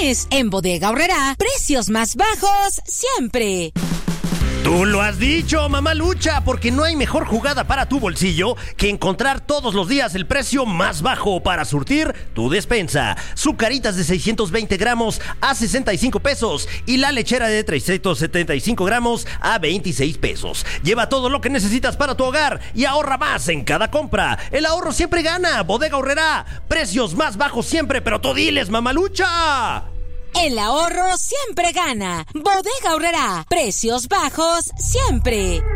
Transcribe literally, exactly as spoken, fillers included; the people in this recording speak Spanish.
mes. En Bodega Aurrerá, precios más bajos siempre. Tú lo has dicho, mamá Lucha, porque no hay mejor jugada para tu bolsillo que encontrar todos los días el precio más bajo para surtir tu despensa. Zucaritas de seiscientos veinte gramos a sesenta y cinco pesos y la lechera de trescientos setenta y cinco gramos a veintiséis pesos. Lleva todo lo que necesitas para tu hogar y ahorra más en cada compra. El ahorro siempre gana. Bodega Aurrerá, precios más bajos siempre, pero tú diles, mamá Lucha. El ahorro siempre gana. Bodega Aurrerá, precios bajos siempre.